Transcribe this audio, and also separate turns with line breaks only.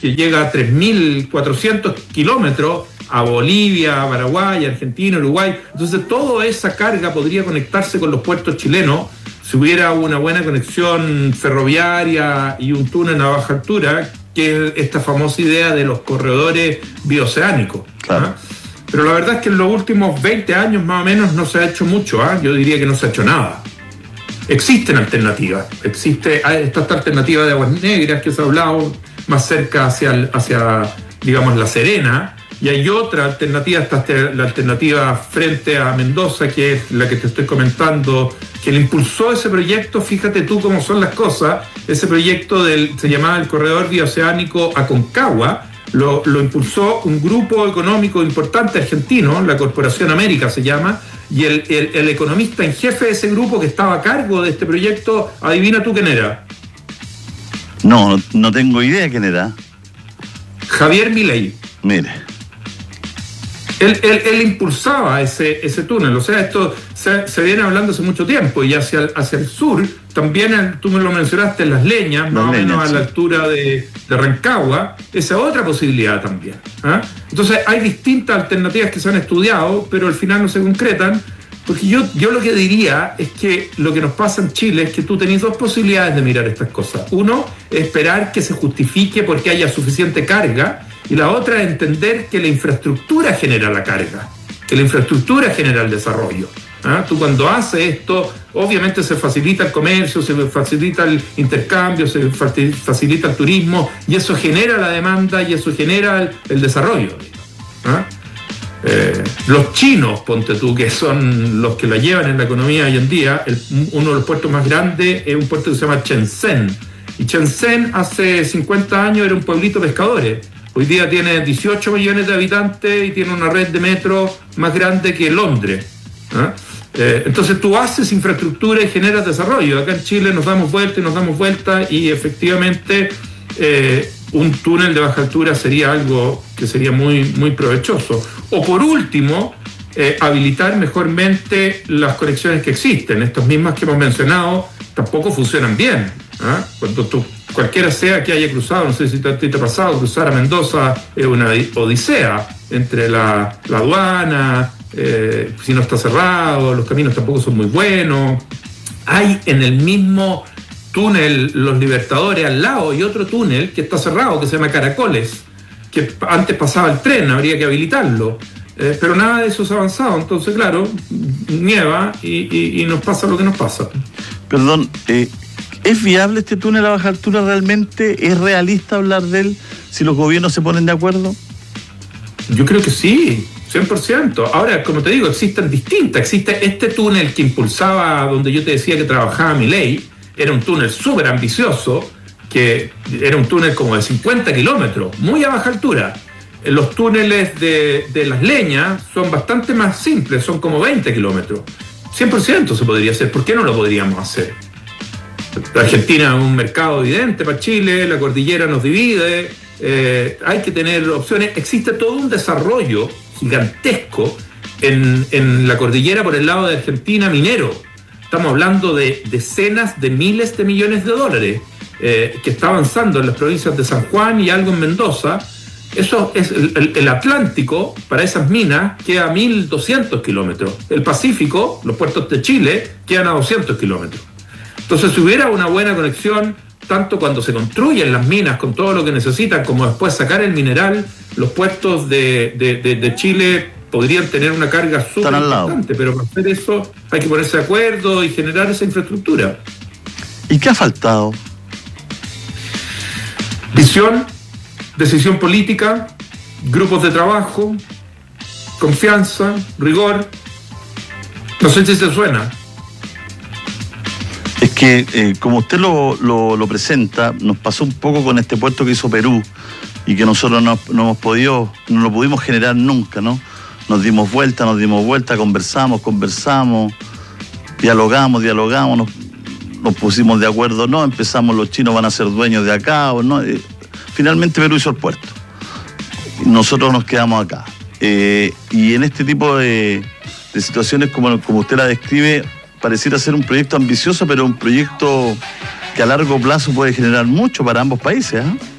que llega a 3.400 kilómetros a Bolivia, a Paraguay, Argentina, Uruguay. Entonces toda esa carga podría conectarse con los puertos chilenos si hubiera una buena conexión ferroviaria y un túnel a baja altura, que es esta famosa idea de los corredores bioceánicos.
Claro.
Pero la verdad es que en los últimos 20 años más o menos no se ha hecho mucho. Yo diría que no se ha hecho nada. Existen alternativas. Existe esta alternativa de Aguas Negras que se ha hablado más cerca hacia digamos, La Serena. Y hay otra alternativa, la alternativa frente a Mendoza, que es la que te estoy comentando, que le impulsó ese proyecto. Fíjate tú cómo son las cosas. Ese proyecto se llamaba el Corredor Bioceánico Aconcagua. Lo impulsó un grupo económico importante argentino, la Corporación América se llama, y el economista en jefe de ese grupo que estaba a cargo de este proyecto, adivina tú quién era.
No tengo idea quién era.
Javier Milei.
Mire.
Él impulsaba ese túnel. O sea, esto se viene hablando hace mucho tiempo. Y hacia el sur, también tú me lo mencionaste, en Las Leñas, más o menos a la altura de Rancagua, esa otra posibilidad también. Entonces hay distintas alternativas que se han estudiado, pero al final no se concretan. Porque yo lo que diría es que lo que nos pasa en Chile es que tú tenés dos posibilidades de mirar estas cosas. Uno, esperar que se justifique porque haya suficiente carga, y la otra es entender que la infraestructura genera la carga, que la infraestructura genera el desarrollo. Tú cuando haces esto, obviamente se facilita el comercio, se facilita el intercambio, se facilita el turismo, y eso genera la demanda y eso genera el desarrollo. Los chinos, ponte tú, que son los que la llevan en la economía hoy en día, uno de los puertos más grandes es un puerto que se llama Shenzhen. Y Shenzhen hace 50 años era un pueblito de pescadores. Hoy día tiene 18 millones de habitantes y tiene una red de metro más grande que Londres. Entonces tú haces infraestructura y generas desarrollo. Acá en Chile nos damos vuelta y efectivamente un túnel de baja altura sería algo que sería muy, muy provechoso. O por último, habilitar mejormente las conexiones que existen. Estas mismas que hemos mencionado tampoco funcionan bien. Cuando cualquiera sea que haya cruzado, no sé si a ti te ha pasado, cruzar a Mendoza es una odisea entre la aduana, si no está cerrado, los caminos tampoco son muy buenos. Hay en el mismo túnel Los Libertadores al lado y otro túnel que está cerrado, que se llama Caracoles, que antes pasaba el tren, habría que habilitarlo. Pero nada de eso se ha avanzado. Entonces, claro, nieva y nos pasa lo que nos pasa.
Perdón, ¿es viable este túnel a baja altura realmente? ¿Es realista hablar de él si los gobiernos se ponen de acuerdo?
Yo creo que sí, 100%. Ahora, como te digo, existen distintas. Existe este túnel que impulsaba, donde yo te decía que trabajaba Milei, era un túnel súper ambicioso, que era un túnel como de 50 kilómetros, muy a baja altura. Los túneles de Las Leñas son bastante más simples, son como 20 kilómetros. 100% se podría hacer. ¿Por qué no lo podríamos hacer? Argentina es un mercado evidente para Chile, la cordillera nos divide, hay que tener opciones. Existe todo un desarrollo gigantesco en la cordillera por el lado de Argentina minero. Estamos hablando de decenas de miles de millones de dólares que está avanzando en las provincias de San Juan y algo en Mendoza. Eso es el Atlántico, para esas minas, queda a 1.200 kilómetros. El Pacífico, los puertos de Chile, quedan a 200 kilómetros. Entonces, si hubiera una buena conexión, tanto cuando se construyen las minas con todo lo que necesitan, como después sacar el mineral, los puertos de Chile podrían tener una carga súper importante, pero para hacer eso hay que ponerse de acuerdo y generar esa infraestructura.
¿Y qué ha faltado?
Visión, decisión política, grupos de trabajo, confianza, rigor. No sé si se suena.
Es que, como usted lo presenta, nos pasó un poco con este puerto que hizo Perú y que nosotros no lo pudimos generar nunca, ¿no? Nos dimos vuelta, conversamos, dialogamos, nos pusimos de acuerdo, no, empezamos, los chinos van a ser dueños de acá, o no. Finalmente Perú hizo el puerto. Nosotros nos quedamos acá. Y en este tipo de situaciones, como usted la describe, pareciera ser un proyecto ambicioso, pero un proyecto que a largo plazo puede generar mucho para ambos países, ¿eh?